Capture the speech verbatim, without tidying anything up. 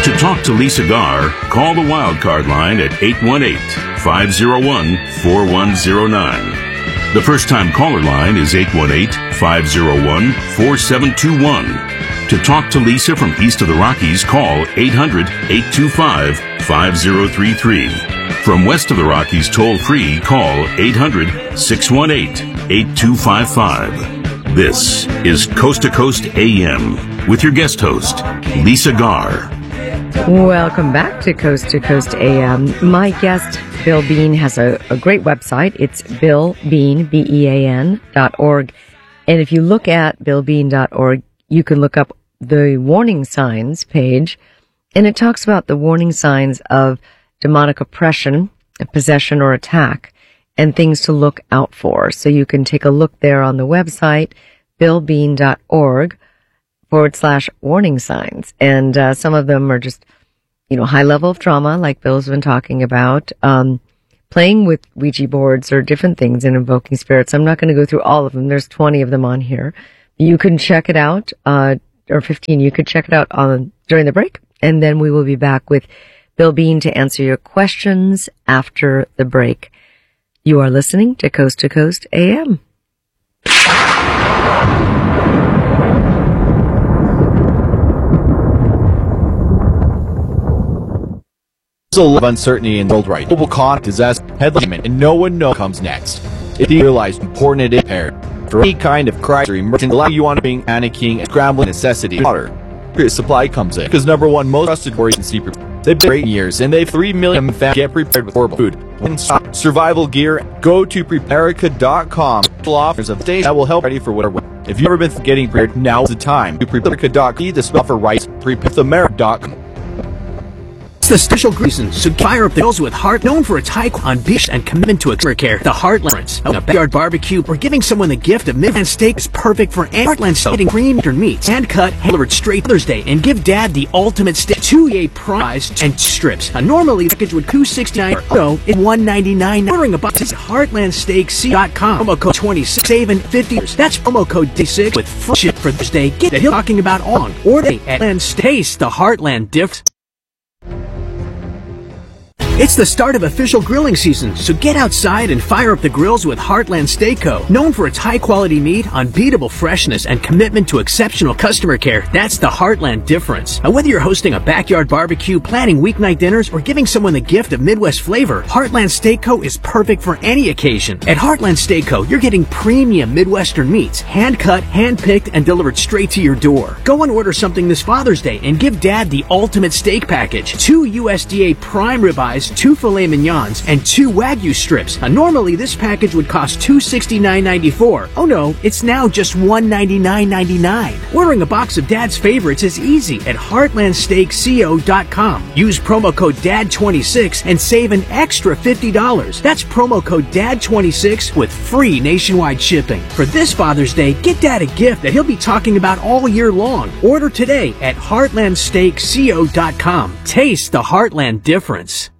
To talk to Lisa Garr, call the Wildcard line at eight one eight, five oh one, four one oh nine. The first-time caller line is eight one eight, five oh one, four seven two one. To talk to Lisa from east of the Rockies, call eight hundred, eight two five, five oh three three. From west of the Rockies, toll-free, call eight hundred, six one eight, eight two five five. This is Coast to Coast A M with your guest host, Lisa Garr. Welcome back to Coast to Coast A M. My guest, Bill Bean, has a, a great website. It's Bill Bean, B E A N, dot org. And if you look at bill bean dot org, you can look up the warning signs page, and it talks about the warning signs of demonic oppression, possession, or attack, and things to look out for. So you can take a look there on the website, bill bean dot org forward slash warning signs. And uh, some of them are just, you know, high level of trauma, like Bill's been talking about, um, playing with Ouija boards or different things and invoking spirits. I'm not going to go through all of them. There's twenty of them on here. You can check it out, uh, or fifteen. You could check it out on during the break, and then we will be back with Bill Bean to answer your questions after the break. You are listening to Coast to Coast A M. There's a lot of uncertainty in the world right now. Global con disaster headline, and no one knows what comes next. If you realize how important it is prepared for any kind of crisis or emergency, allow you on being panicking and scrambling necessity. Water supply comes in because number one most trusted agency. They've been great years, and they've three million families get prepared with horrible food and survival gear. Go to Preparica dot com. Offers of days that will help ready for whatever. If you've ever been getting prepared, now is the time. To Preparica dot com. The spell for rights. Preparica dot com. It's the special reason, so fire up the grills with Heart, known for its high ambition and commitment to expert care. The Heartlands, a backyard barbecue, or giving someone the gift of Midland steak is perfect for any Heartland steak. Getting cream or meats, hand cut, delivered straight Thursday, and give Dad the ultimate steak. Two a prize and strips. A normally package would two sixty-nine. So it's one ninety-nine. Ordering a box at heartland steak c dot com. Promo code twenty-six, saving fifty dollars. That's promo code D six with free ship for Thursday. Get that he'll talking about on order at Land Taste the Heartland difference. It's the start of official grilling season, so get outside and fire up the grills with Heartland Steak Co. Known for its high-quality meat, unbeatable freshness, and commitment to exceptional customer care, that's the Heartland difference. Now, whether you're hosting a backyard barbecue, planning weeknight dinners, or giving someone the gift of Midwest flavor, Heartland Steak Co. is perfect for any occasion. At Heartland Steak Co., you're getting premium Midwestern meats, hand-cut, hand-picked, and delivered straight to your door. Go and order something this Father's Day and give Dad the ultimate steak package. Two U S D A prime ribeyes, two filet mignons, and two Wagyu strips. Now, normally this package would cost two sixty-nine ninety-four. Oh no, it's now just one ninety-nine ninety-nine. Ordering a box of Dad's favorites is easy at heartland steak co dot com. Use promo code D A D twenty-six and save an extra fifty dollars. That's promo code D A D twenty-six with free nationwide shipping. For this Father's Day, get Dad a gift that he'll be talking about all year long. Order today at heartland steak co dot com. Taste the Heartland difference.